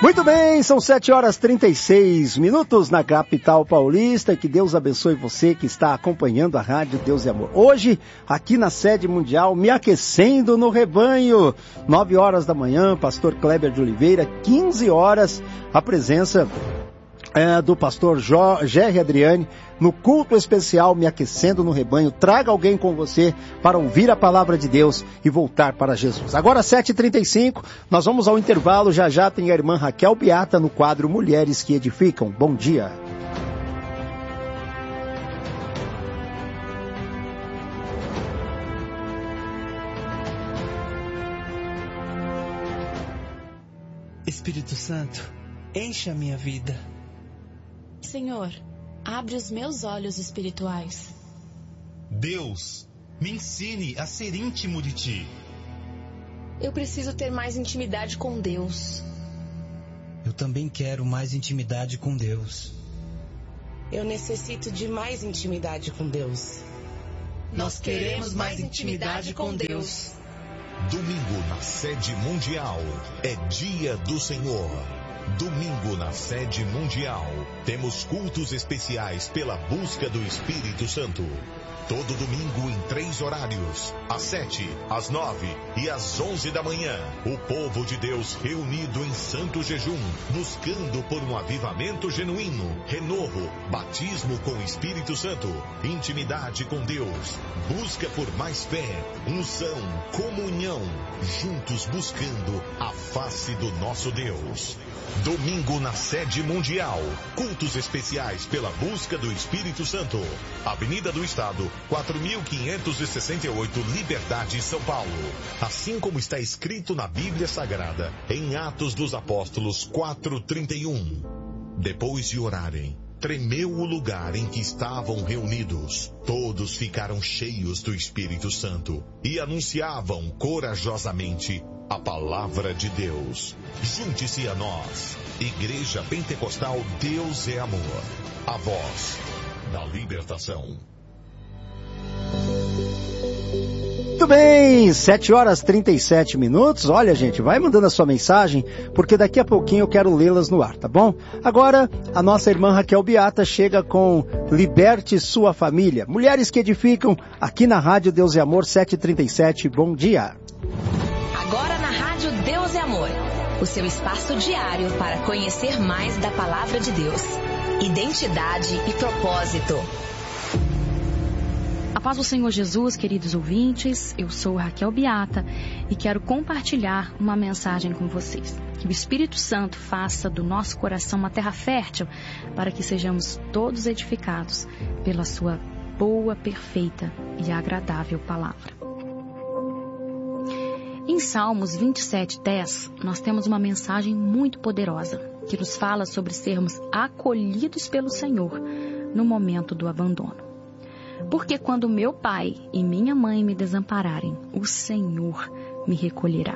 Muito bem, são 7h36 na capital paulista. Que Deus abençoe você que está acompanhando a Rádio Deus e Amor. Hoje, aqui na sede mundial, me aquecendo no rebanho. 9h da manhã, pastor Kleber de Oliveira. 15h, a presença do pastor Gerry Adriane, no culto especial Me Aquecendo no Rebanho. Traga alguém com você para ouvir a palavra de Deus e voltar para Jesus. Agora 7h35, nós vamos ao intervalo. Já tem a irmã Raquel Beata no quadro Mulheres que Edificam. Bom dia. Espírito Santo, enche a minha vida. Senhor, abre os meus olhos espirituais. Deus, me ensine a ser íntimo de Ti. Eu preciso ter mais intimidade com Deus. Eu também quero mais intimidade com Deus. Eu necessito de mais intimidade com Deus. Nós queremos mais intimidade com Deus. Domingo na sede mundial é Dia do Senhor. Domingo na sede mundial, temos cultos especiais pela busca do Espírito Santo. Todo domingo em 3 horários, às 7, às 9 e às 11 da manhã. O povo de Deus reunido em santo jejum, buscando por um avivamento genuíno, renovo, batismo com o Espírito Santo, intimidade com Deus, busca por mais fé, unção, comunhão, juntos buscando a face do nosso Deus. Domingo na sede mundial, cultos especiais pela busca do Espírito Santo. Avenida do Estado, 4568, Liberdade, São Paulo. Assim como está escrito na Bíblia Sagrada, em Atos dos Apóstolos 4:31. Depois de orarem, tremeu o lugar em que estavam reunidos. Todos ficaram cheios do Espírito Santo e anunciavam corajosamente a palavra de Deus. Junte-se a nós, Igreja Pentecostal Deus é Amor, a voz da libertação. Muito bem, 7h37. Olha, gente, vai mandando a sua mensagem, porque daqui a pouquinho eu quero lê-las no ar, tá bom? Agora, a nossa irmã Raquel Beata chega com Liberte Sua Família. Mulheres que Edificam, aqui na Rádio Deus e Amor, 7h37. Bom dia. Agora na Rádio Deus e Amor, o seu espaço diário para conhecer mais da Palavra de Deus. Identidade e propósito. A paz do Senhor Jesus, queridos ouvintes, eu sou Raquel Beata e quero compartilhar uma mensagem com vocês. Que o Espírito Santo faça do nosso coração uma terra fértil para que sejamos todos edificados pela sua boa, perfeita e agradável palavra. Em Salmos 27:10, nós temos uma mensagem muito poderosa que nos fala sobre sermos acolhidos pelo Senhor no momento do abandono. Porque quando meu pai e minha mãe me desampararem, o Senhor me recolherá.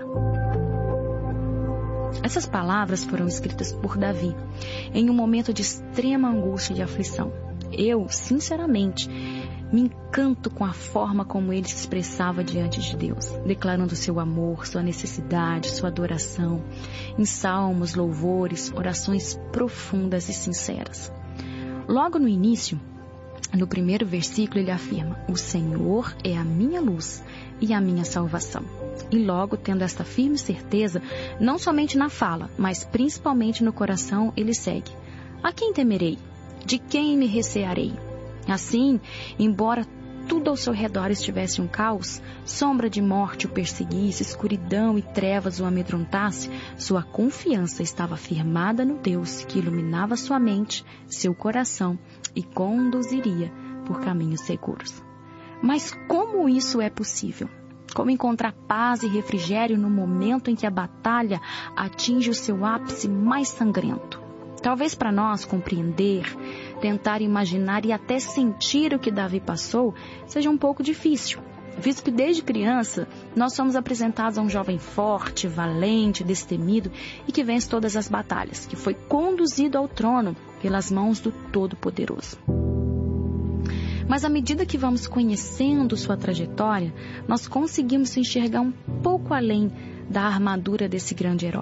Essas palavras foram escritas por Davi em um momento de extrema angústia e aflição. Eu, sinceramente, me encanto com a forma como ele se expressava diante de Deus, declarando seu amor, sua necessidade, sua adoração, em salmos, louvores, orações profundas e sinceras. Logo no início, no primeiro versículo, ele afirma: o Senhor é a minha luz e a minha salvação. E logo, tendo esta firme certeza, não somente na fala, mas principalmente no coração, ele segue: a quem temerei? De quem me recearei? Assim, embora tudo ao seu redor estivesse um caos, sombra de morte o perseguisse, escuridão e trevas o amedrontasse, sua confiança estava firmada no Deus que iluminava sua mente, seu coração e conduziria por caminhos seguros. Mas como isso é possível? Como encontrar paz e refrigério no momento em que a batalha atinge o seu ápice mais sangrento? Talvez para nós compreender, tentar imaginar e até sentir o que Davi passou seja um pouco difícil, visto que desde criança nós somos apresentados a um jovem forte, valente, destemido e que vence todas as batalhas, que foi conduzido ao trono pelas mãos do Todo-Poderoso. Mas à medida que vamos conhecendo sua trajetória, nós conseguimos enxergar um pouco além da armadura desse grande herói.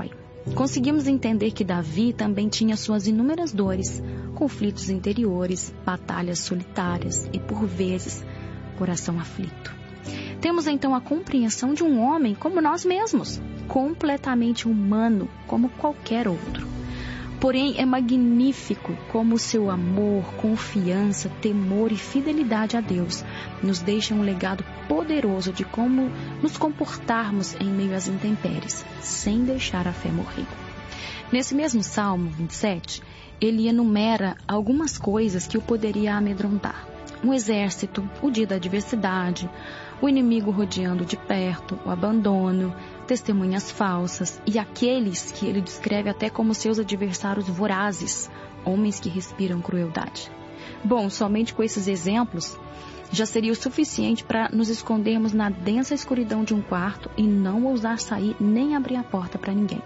conseguimos entender que Davi também tinha suas inúmeras dores, conflitos interiores, batalhas solitárias e, por vezes, coração aflito. Temos então a compreensão de um homem como nós mesmos, completamente humano como qualquer outro. Porém, é magnífico como o seu amor, confiança, temor e fidelidade a Deus nos deixam um legado poderoso de como nos comportarmos em meio às intempéries, sem deixar a fé morrer. Nesse mesmo Salmo 27, ele enumera algumas coisas que o poderia amedrontar. Um exército, o dia da adversidade, o inimigo rodeando de perto, o abandono, testemunhas falsas e aqueles que ele descreve até como seus adversários vorazes, homens que respiram crueldade. Bom, somente com esses exemplos já seria o suficiente para nos escondermos na densa escuridão de um quarto e não ousar sair nem abrir a porta para ninguém.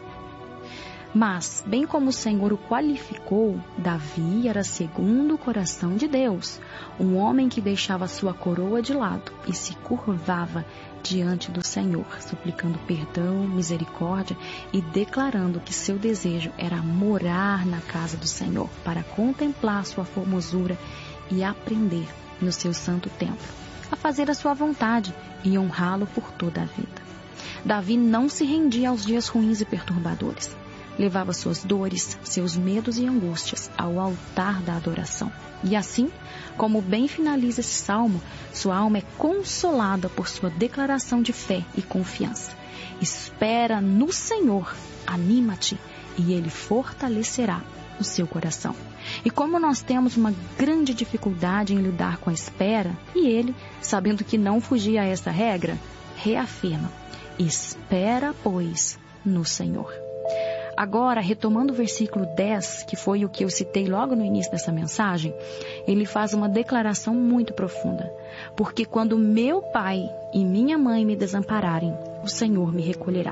Mas, bem como o Senhor o qualificou, Davi era segundo o coração de Deus, um homem que deixava sua coroa de lado e se curvava diante do Senhor, suplicando perdão, misericórdia e declarando que seu desejo era morar na casa do Senhor para contemplar sua formosura e aprender no seu santo templo a fazer a sua vontade e honrá-lo por toda a vida. Davi não se rendia aos dias ruins e perturbadores. Levava suas dores, seus medos e angústias ao altar da adoração. E assim, como bem finaliza esse salmo, sua alma é consolada por sua declaração de fé e confiança. Espera no Senhor, anima-te, e Ele fortalecerá o seu coração. E como nós temos uma grande dificuldade em lidar com a espera, e ele, sabendo que não fugia a essa regra, reafirma: espera, pois, no Senhor. Agora, retomando o versículo 10, que foi o que eu citei logo no início dessa mensagem, ele faz uma declaração muito profunda. Porque quando meu pai e minha mãe me desampararem, o Senhor me recolherá.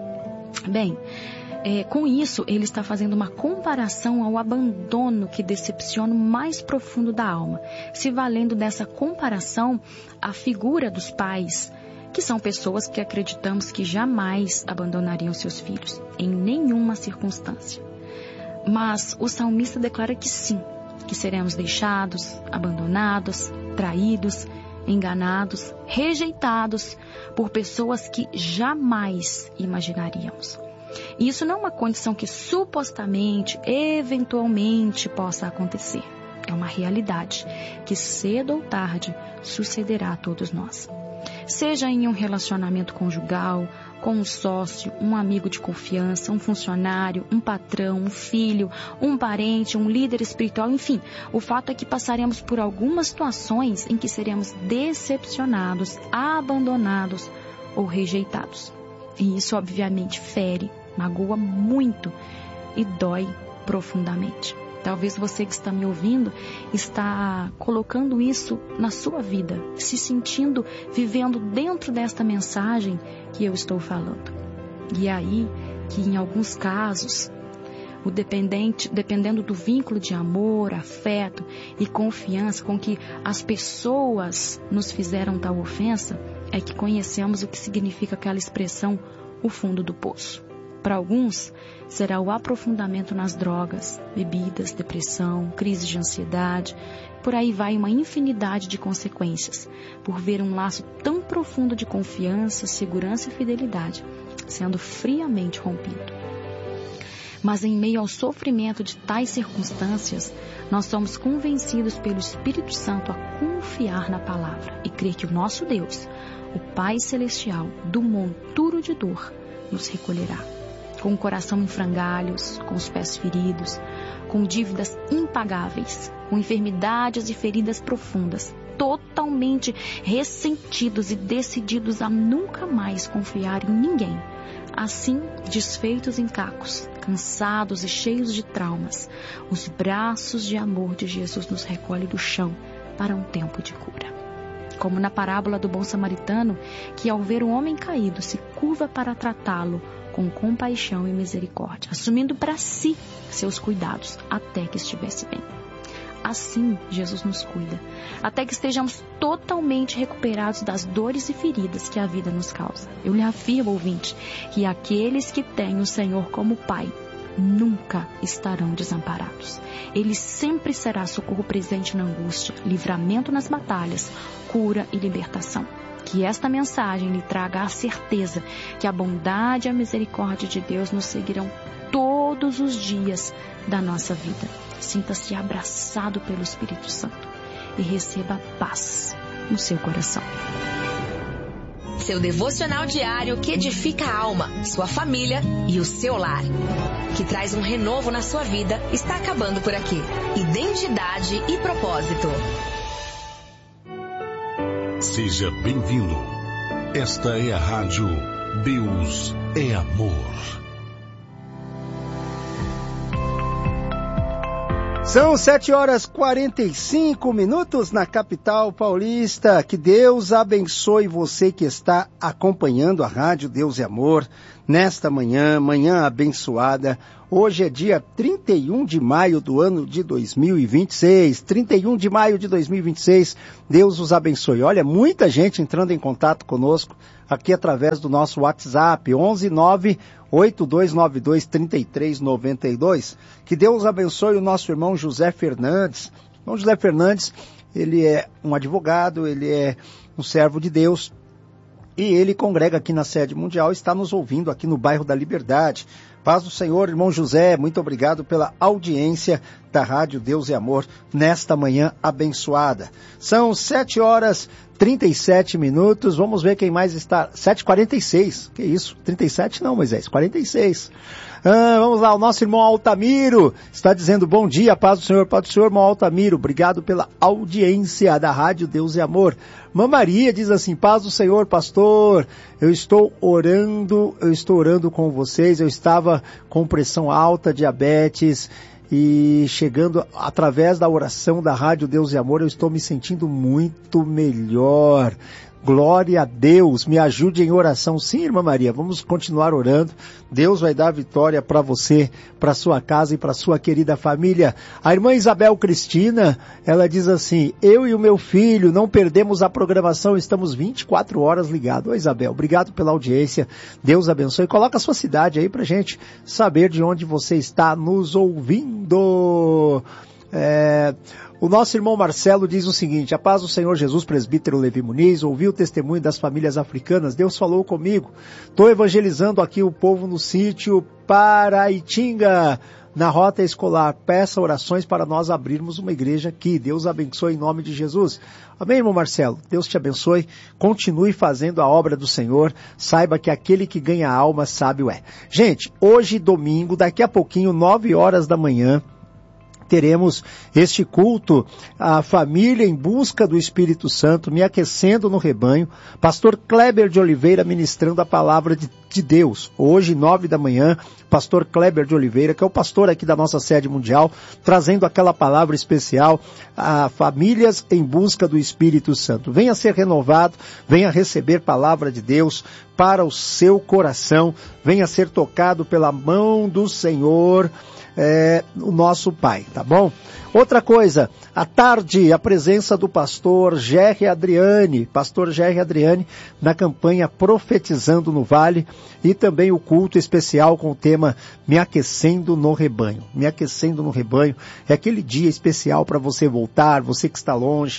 Bem, com isso, ele está fazendo uma comparação ao abandono que decepciona o mais profundo da alma, se valendo dessa comparação à figura dos pais, que são pessoas que acreditamos que jamais abandonariam seus filhos, em nenhuma circunstância. Mas o salmista declara que sim, que seremos deixados, abandonados, traídos, enganados, rejeitados por pessoas que jamais imaginaríamos. E isso não é uma condição que supostamente, eventualmente possa acontecer. É uma realidade que cedo ou tarde sucederá a todos nós. Seja em um relacionamento conjugal, com um sócio, um amigo de confiança, um funcionário, um patrão, um filho, um parente, um líder espiritual, enfim. O fato é que passaremos por algumas situações em que seremos decepcionados, abandonados ou rejeitados. E isso obviamente fere, magoa muito e dói profundamente. Talvez você que está me ouvindo está colocando isso na sua vida, se sentindo, vivendo dentro desta mensagem que eu estou falando. E é aí que em alguns casos, dependendo do vínculo de amor, afeto e confiança com que as pessoas nos fizeram tal ofensa, é que conhecemos o que significa aquela expressão, o fundo do poço. Para alguns, será o aprofundamento nas drogas, bebidas, depressão, crise de ansiedade. Por aí vai uma infinidade de consequências, por ver um laço tão profundo de confiança, segurança e fidelidade sendo friamente rompido. Mas em meio ao sofrimento de tais circunstâncias, nós somos convencidos pelo Espírito Santo a confiar na palavra e crer que o nosso Deus, o Pai Celestial, do monturo de dor, nos recolherá. Com o coração em frangalhos, com os pés feridos, com dívidas impagáveis, com enfermidades e feridas profundas, totalmente ressentidos e decididos a nunca mais confiar em ninguém. Assim, desfeitos em cacos, cansados e cheios de traumas, os braços de amor de Jesus nos recolhem do chão para um tempo de cura. Como na parábola do bom samaritano, que ao ver o homem caído se curva para tratá-lo com compaixão e misericórdia, assumindo para si seus cuidados até que estivesse bem. assim Jesus nos cuida, até que estejamos totalmente recuperados das dores e feridas que a vida nos causa. Eu lhe afirmo, ouvinte, que aqueles que têm o Senhor como Pai nunca estarão desamparados. Ele sempre será socorro presente na angústia, livramento nas batalhas, cura e libertação. Que esta mensagem lhe traga a certeza que a bondade e a misericórdia de Deus nos seguirão todos os dias da nossa vida. Sinta-se abraçado pelo Espírito Santo e receba paz no seu coração. Seu devocional diário que edifica a alma, sua família e o seu lar. Que traz um renovo na sua vida, está acabando por aqui. Identidade e propósito. Seja bem-vindo. Esta é a Rádio Deus é Amor. São 7h45 na capital paulista. Que Deus abençoe você que está acompanhando a Rádio Deus é Amor nesta manhã abençoada. Hoje é dia 31 de maio do ano de 2026. 31 de maio de 2026. Deus os abençoe. Olha, muita gente entrando em contato conosco aqui através do nosso WhatsApp, 11982923392. Que Deus abençoe o nosso irmão José Fernandes. O irmão José Fernandes, ele é um advogado, ele é um servo de Deus. E ele congrega aqui na Sede Mundial, está nos ouvindo aqui no bairro da Liberdade. Paz do Senhor, irmão José, muito obrigado pela audiência da Rádio Deus é Amor nesta manhã abençoada. São 7h37, vamos ver quem mais está. 7h46, que isso? 37 não, Moisés, 46. Vamos lá, o nosso irmão Altamiro está dizendo bom dia, paz do Senhor, irmão Altamiro, obrigado pela audiência da Rádio Deus é Amor. Mãe Maria diz assim, paz do Senhor, pastor, eu estou orando com vocês, eu estava com pressão alta, diabetes, e chegando através da oração da Rádio Deus é Amor, eu estou me sentindo muito melhor. Glória a Deus, me ajude em oração. Sim, irmã Maria, vamos continuar orando. Deus vai dar vitória para você, para sua casa e para sua querida família. A irmã Isabel Cristina, ela diz assim, eu e o meu filho não perdemos a programação, estamos 24 horas ligados. Ô Isabel, obrigado pela audiência, Deus abençoe. Coloca a sua cidade aí pra gente saber de onde você está nos ouvindo. O nosso irmão Marcelo diz o seguinte, a paz do Senhor Jesus, presbítero Levi Muniz, ouvi o testemunho das famílias africanas, Deus falou comigo, estou evangelizando aqui o povo no sítio Paraitinga, na rota escolar, peça orações para nós abrirmos uma igreja aqui, Deus abençoe em nome de Jesus. Amém, irmão Marcelo? Deus te abençoe, continue fazendo a obra do Senhor, saiba que aquele que ganha alma sábio é. Gente, hoje domingo, daqui a pouquinho, 9h da manhã, teremos este culto, a família em busca do Espírito Santo, me aquecendo no rebanho, pastor Kleber de Oliveira ministrando a palavra de Deus. Hoje, 9h, pastor Kleber de Oliveira, que é o pastor aqui da nossa Sede Mundial, trazendo aquela palavra especial, a famílias em busca do Espírito Santo. Venha ser renovado, venha receber palavra de Deus para o seu coração, venha ser tocado pela mão do Senhor, o nosso Pai, tá bom? Outra coisa, à tarde, a presença do pastor Gerry Adriane, na campanha Profetizando no Vale, e também o culto especial com o tema Me Aquecendo no Rebanho. Me Aquecendo no Rebanho é aquele dia especial para você voltar, você que está longe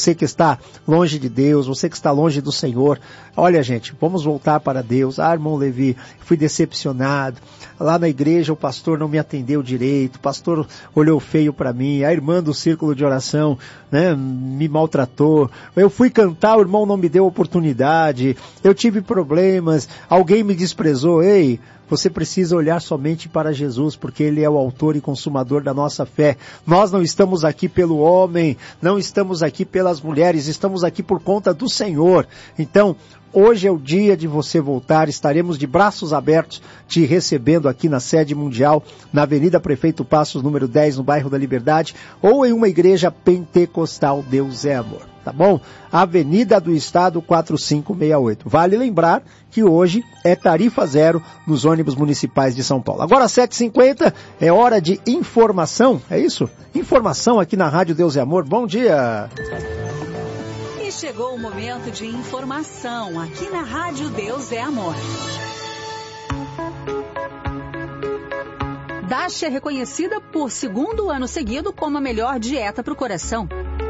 de Deus, você que está longe do Senhor. Olha, gente, vamos voltar para Deus. Ah, irmão Levi, fui decepcionado. Lá na igreja o pastor não me atendeu direito, o pastor olhou feio para mim, a irmã do círculo de oração, né, me maltratou, eu fui cantar, o irmão não me deu oportunidade, eu tive problemas, alguém me desprezou. Ei, você precisa olhar somente para Jesus, porque Ele é o autor e consumador da nossa fé. Nós não estamos aqui pelo homem, não estamos aqui pelas mulheres, estamos aqui por conta do Senhor. Então, hoje é o dia de você voltar, estaremos de braços abertos te recebendo aqui na Sede Mundial, na Avenida Prefeito Passos, número 10, no bairro da Liberdade, ou em uma igreja pentecostal. Deus é amor. tá bom? Avenida do Estado 4568. Vale lembrar que hoje é tarifa zero nos ônibus municipais de São Paulo. Agora 7h50, é hora de informação, é isso? Informação aqui na Rádio Deus e Amor. Bom dia! E chegou o momento de informação aqui na Rádio Deus é Amor. Dash é reconhecida por segundo ano seguido como a melhor dieta para o coração.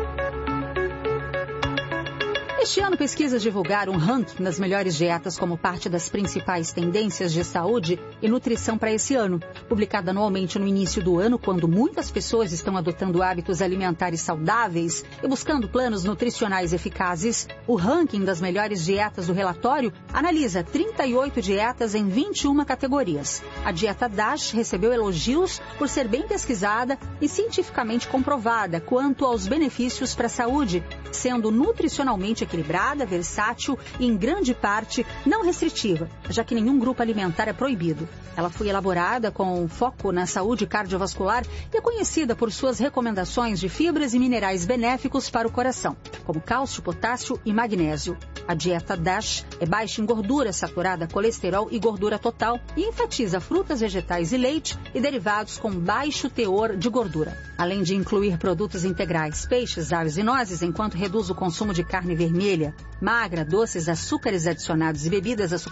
Este ano, pesquisas divulgaram um ranking das melhores dietas como parte das principais tendências de saúde e nutrição para esse ano. Publicada anualmente no início do ano, quando muitas pessoas estão adotando hábitos alimentares saudáveis e buscando planos nutricionais eficazes, o ranking das melhores dietas do relatório analisa 38 dietas em 21 categorias. A dieta DASH recebeu elogios por ser bem pesquisada e cientificamente comprovada quanto aos benefícios para a saúde, sendo nutricionalmente equilibrada, versátil e, em grande parte, não restritiva, já que nenhum grupo alimentar é proibido. Ela foi elaborada com foco na saúde cardiovascular e é conhecida por suas recomendações de fibras e minerais benéficos para o coração, como cálcio, potássio e magnésio. A dieta DASH é baixa em gordura saturada, colesterol e gordura total e enfatiza frutas, vegetais e leite e derivados com baixo teor de gordura, além de incluir produtos integrais, peixes, aves e nozes, enquanto reduz o consumo de carne vermelha, magra, doces, açúcares adicionados e bebidas açucaradas